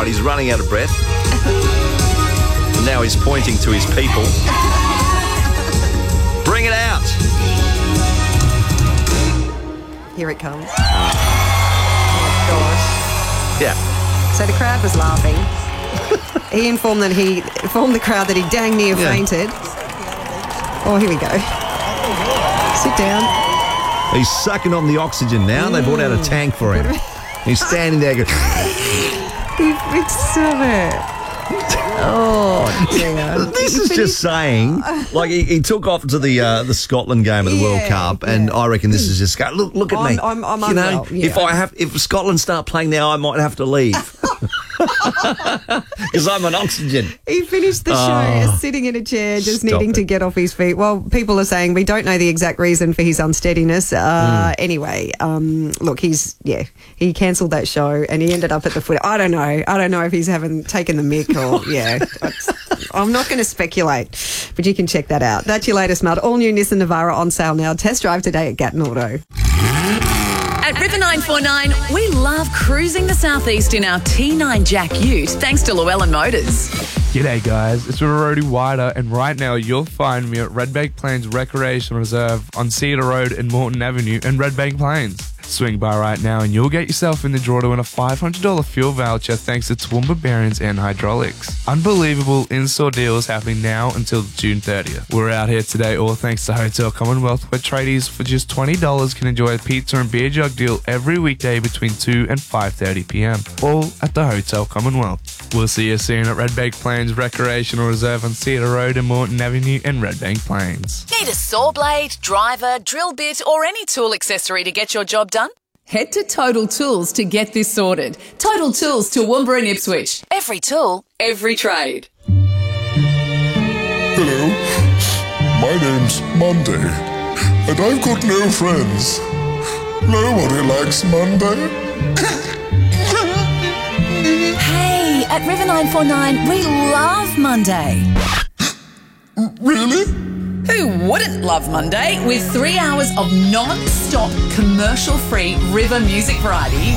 right, he's running out of breath. Now he's pointing to his people. Bring it out. Here it comes. Oh, gosh. Yeah. So the crowd was laughing. He informed the crowd that he dang near fainted. Oh, here we go. Sit down. He's sucking on the oxygen now. They brought out a tank for him. He's standing there going... Stop it. Oh, dear. This is just saying, like he took off to the Scotland game of the World Cup, and I reckon this is just look at me. I'm unwell, if Scotland start playing now, I might have to leave because I'm on oxygen. He finished the show sitting in a chair, just needing to get off his feet. Well, people are saying we don't know the exact reason for his unsteadiness. Anyway, look, he cancelled that show and he ended up at the foot. I don't know if he's taken the mick or I'm not going to speculate, but you can check that out. That's your latest mud. All new Nissan Navara on sale now. Test drive today at Gatton Auto. At River 949, we love cruising the southeast in our T9 Jack Ute, thanks to Llewellyn Motors. G'day guys, it's Rody Wider, and right now you'll find me at Redbank Plains Recreation Reserve on Cedar Road and Morton Avenue in Redbank Plains. Swing by right now and you'll get yourself in the draw to win a $500 fuel voucher thanks to Toowoomba Bearings and Hydraulics. Unbelievable in-store deals happening now until June 30th. We're out here today all thanks to Hotel Commonwealth, where tradies for just $20 can enjoy a pizza and beer jug deal every weekday between 2 and 5:30 p.m. All at the Hotel Commonwealth. We'll see you soon at Redbank Plains Recreational Reserve on Cedar Road and Morton Avenue in Redbank Plains. Need a saw blade, driver, drill bit, or any tool accessory to get your job done? Head to Total Tools to get this sorted. Total Tools, Toowoomba and Ipswich. Every tool, every trade. Hello, my name's Monday, and I've got no friends. Nobody likes Monday. Hey, at River 949, we love Monday. Really? Who wouldn't love Monday? With 3 hours of non-stop commercial-free River music variety